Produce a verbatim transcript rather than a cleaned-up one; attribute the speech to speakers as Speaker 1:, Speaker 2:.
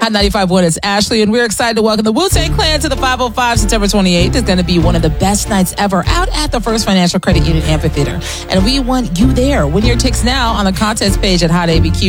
Speaker 1: Hot ninety-five point one, it's Ashley, and we're excited to welcome the Wu-Tang Clan to the five oh five. September twenty-eighth is going to be one of the best nights ever out at the First Financial Credit Union Amphitheater. And we want you there. Win your tickets now on the contest page at Hot A B Q.